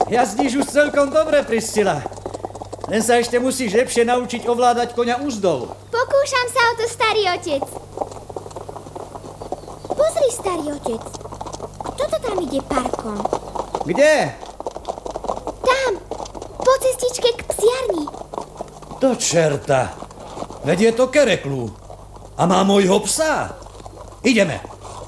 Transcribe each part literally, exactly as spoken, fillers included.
Jazdíš už celkom dobre, Priscila. Len sa ešte musíš lepšie naučiť ovládať koňa úzdou. Pokúšam sa o to, starý otec. Pozri, starý otec. Kto to tam ide parkom? Kde? Tam, po cestičke k psiarni. Do čerta. Veď je to Kereklu. A má môjho psa. Ideme.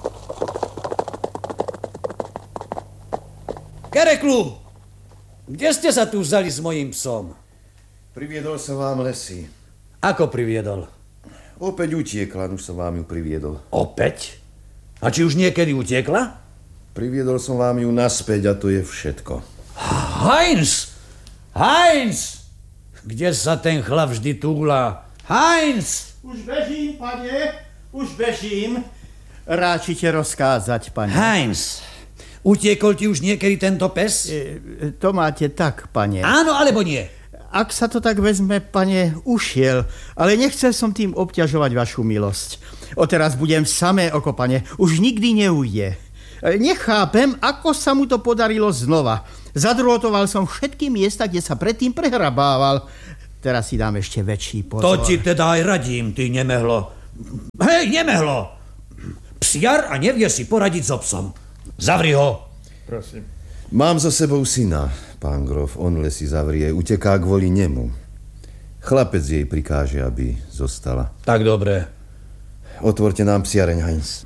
Kereklu, kde ste sa tu vzali s mojím psom? Priviedol som vám Lesy. Ako priviedol? Opäť utiekla, už som vám ju priviedol. Opäť? A či už niekedy utiekla? Priviedol som vám ju naspäť a to je všetko. Heinz! Heinz! Kde sa ten chlap vždy túla? Heinz! Už bežím, pane, už bežím. Ráčite rozkázať, pane. Heinz, utiekol ti už niekedy tento pes? E, to máte tak, pane. Áno, alebo nie? Ak sa to tak vezme, pane, ušiel, ale nechcel som tým obťažovať vašu milosť. Odteraz budem v samé oko, pane, už nikdy neujde. Nechápem, ako sa mu to podarilo znova. Zadrôtoval som všetky miesta, kde sa predtým prehrabával. Teraz si dám ešte väčší pozor. To ti teda aj radím, ty nemehlo. Hej, nemehlo! Psiar a nevie si poradiť so psom. Zavri ho. Prosím. Mám za sebou syna, pán grof, on Lesy zavrie, uteká kvôli nemu. Chlapec jej prikáže, aby zostala. Tak dobre. Otvorte nám psiareň, Heinz.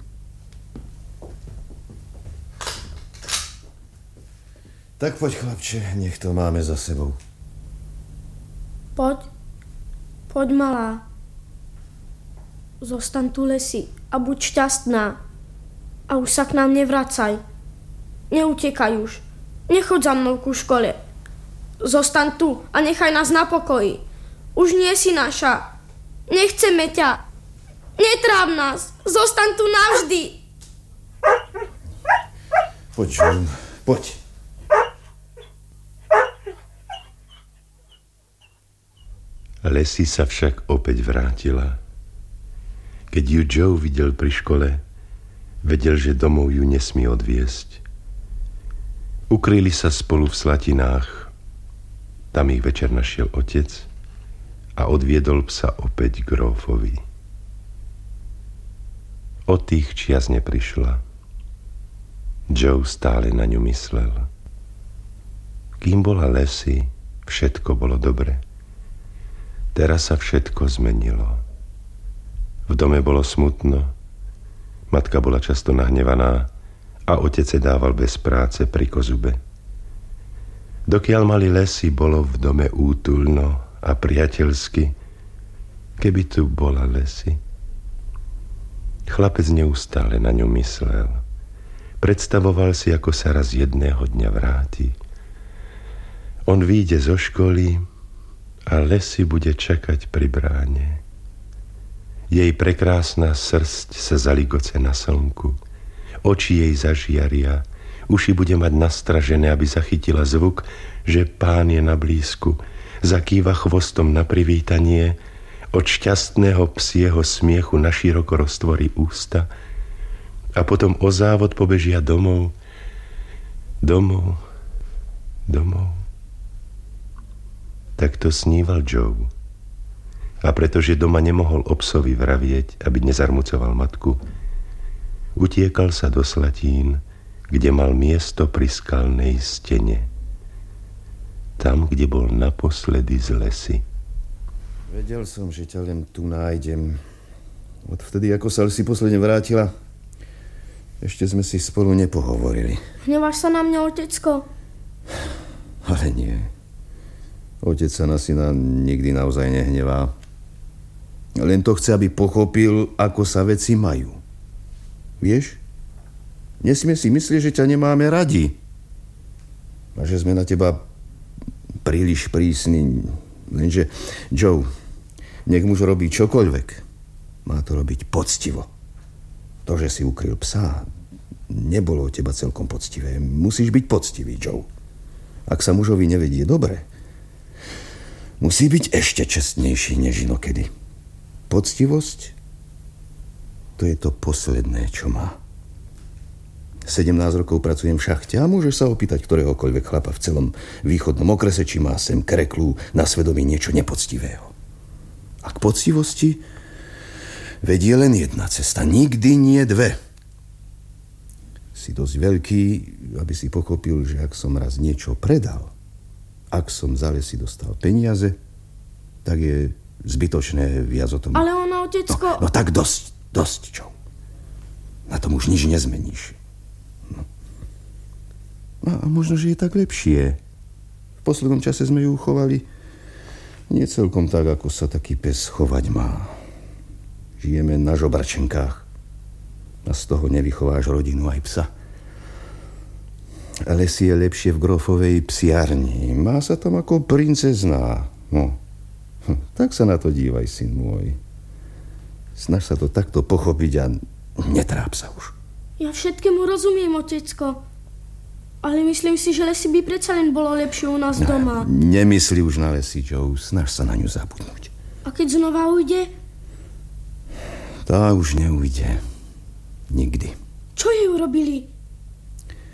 Tak poď, chlapče, nech to máme za sebou. Poď, poď malá. Zostaň tu, Lesy, a buď šťastná. A už sa k nám nevracaj. Neutekaj už. Nechoď za mnou ku škole. Zostaň tu a nechaj nás na pokoji. Už nie si naša. Nechceme ťa. Netráv nás. Zostaň tu navždy. Poď, John, poď. Lesy sa však opäť vrátila. Keď ju Joe videl pri škole, vedel, že domov ju nesmí odviesť. Ukryli sa spolu v Slatinách. Tam ich večer našiel otec a odviedol psa opäť k grófovi. Od tých čias neprišla. Joe stále na ňu myslel. Kým bola Lesy, všetko bolo dobre. Teraz sa všetko zmenilo. V dome bolo smutno, matka bola často nahnevaná a otec sa dával bez práce pri kozube. Dokiaľ mali Lesy, bolo v dome útulno a priateľsky, keby tu bola Lesy. Chlapec neustále na ňu myslel. Predstavoval si, ako sa raz jedného dňa vráti. On vyjde zo školy a Lesy bude čakať pri bráne. Jej prekrásna srsť sa zaligoce na slnku, oči jej zažiaria, uši bude mať nastražené, aby zachytila zvuk, že pán je na blízku, zakýva chvostom na privítanie, od šťastného psieho smiechu naširoko roztvorí ústa a potom o závod pobežia domov, domov, domov. Tak to sníval Joe. A pretože doma nemohol o psovi vravieť, aby nezarmucoval matku, utiekal sa do Slatín, kde mal miesto pri skalnej stene. Tam, kde bol naposledy z Lesy. Vedel som, že ťa len tu nájdem. Odvtedy, ako sa si posledne vrátila, ešte sme si spolu nepohovorili. Hneváš sa na mňa, otecko? Ale nie. Otec sa na syna nikdy naozaj nehnevá. Len to chce, aby pochopil, ako sa veci majú. Vieš? Nesmie si myslieť, že ťa nemáme radi. A že sme na teba príliš prísni. Lenže, Joe, nech muž robí čokoľvek, má to robiť poctivo. To, že si ukryl psa, nebolo od teba celkom poctivé. Musíš byť poctivý, Joe. Ak sa mužovi nevedie dobre, musí byť ešte čestnejší než inokedy. Poctivosť, to je to posledné, čo má. sedemnásť rokov pracujem v šachte a môžeš sa opýtať ktoréhokoľvek chlapa v celom východnom okrese, či má sem kreklu na svedomí niečo nepoctivého. A k poctivosti vedie len jedna cesta, nikdy nie dve. Si dosť veľký, aby si pochopil, že ak som raz niečo predal, ak som za lesy dostal peniaze, tak je zbytočné viac o tom... Ale ona, otecko... No, no tak dosť, dosť, čo? Na tom už nič nezmeníš. No. A možno, že je tak lepšie. V poslednom čase sme ju chovali nie celkom tak, ako sa taký pes chovať má. Žijeme na žobračenkách a z toho nevychováš rodinu aj psa. Ale si je lepšie v grofovej psiarni. Má sa tam ako princezná. No, hm, tak sa na to dívaj, syn môj. Snaž sa to takto pochopiť a netráp sa už. Ja všetkému rozumiem, otecko. Ale myslím si, že lesy by predsa len bolo lepšie u nás doma. Nemyslí už na lesy, Joe. Snaž sa na ňu zabudnúť. A keď znova ujde? Tá už neujde. Nikdy. Čo jej urobili?